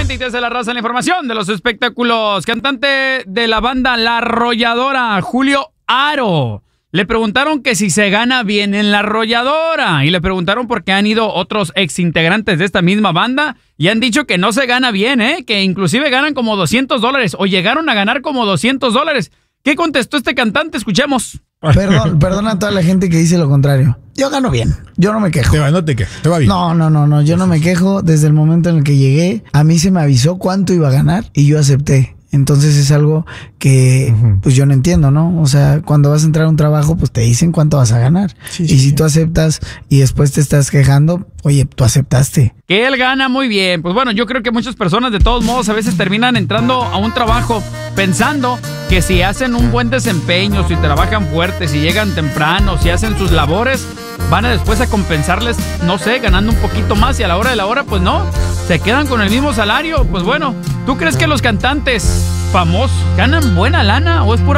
adelante y te hace la raza la información de los espectáculos. Cantante de la banda La Arrolladora, Julio Aro. Le preguntaron que si se gana bien en La Arrolladora. Y le preguntaron por qué han ido otros exintegrantes de esta misma banda. Y han dicho que no se gana bien, que inclusive ganan como $200 o llegaron a ganar como $200. ¿Qué contestó este cantante? Escuchemos. Perdona a toda la gente que dice lo contrario. Yo gano bien, yo no me quejo. No te quejes, te va bien. No, yo no me quejo. Desde el momento en el que llegué, a mí se me avisó cuánto iba a ganar y yo acepté. Entonces es algo que pues yo no entiendo, ¿no? O sea, cuando vas a entrar a un trabajo, pues te dicen cuánto vas a ganar. Sí, y si tú aceptas y después te estás quejando, oye, tú aceptaste. Que él gana muy bien. Pues bueno, yo creo que muchas personas de todos modos a veces terminan entrando a un trabajo pensando que si hacen un buen desempeño, si trabajan fuerte, si llegan temprano, si hacen sus labores, van a después a compensarles, no sé, ganando un poquito más y a la hora de la hora, pues no, se quedan con el mismo salario. Pues bueno, ¿tú crees que los cantantes famosos ganan buena lana o es pura